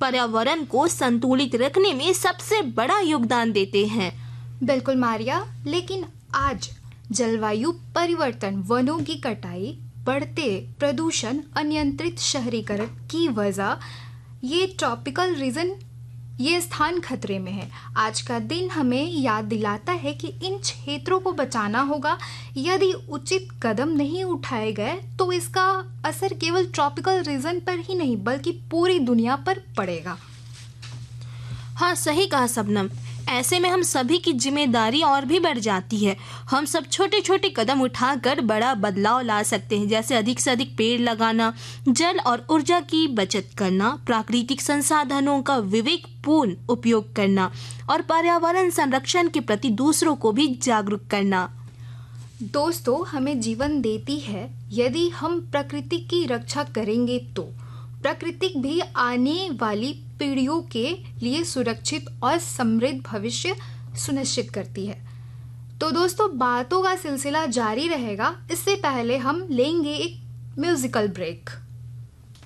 पर्यावरण को संतुलित रखने में सबसे बड़ा योगदान देते हैं। बिल्कुल मारिया, लेकिन आज जलवायु परिवर्तन, वनों की कटाई, बढ़ते प्रदूषण, अनियंत्रित शहरीकरण की वजह ये ट्रॉपिकल रीजन, ये स्थान खतरे में है। आज का दिन हमें याद दिलाता है कि इन क्षेत्रों को बचाना होगा। यदि उचित कदम नहीं उठाए गए तो इसका असर केवल ट्रॉपिकल रीजन पर ही नहीं बल्कि पूरी दुनिया पर पड़ेगा। हाँ, सही कहा शबनम। ऐसे में हम सभी की जिम्मेदारी और भी बढ़ जाती है। हम सब छोटे छोटे कदम उठाकर बड़ा बदलाव ला सकते हैं, जैसे अधिक से अधिक पेड़ लगाना, जल और ऊर्जा की बचत करना, प्राकृतिक संसाधनों का विवेकपूर्ण उपयोग करना और पर्यावरण संरक्षण के प्रति दूसरों को भी जागरूक करना। दोस्तों, हमें जीवन देती है। यदि हम प्रकृति की रक्षा करेंगे तो प्रकृति भी आने वाली पीढ़ियों के लिए सुरक्षित और समृद्ध भविष्य सुनिश्चित करती है। तो दोस्तों, बातों का सिलसिला जारी रहेगा। इससे पहले हम लेंगे एक म्यूजिकल ब्रेक।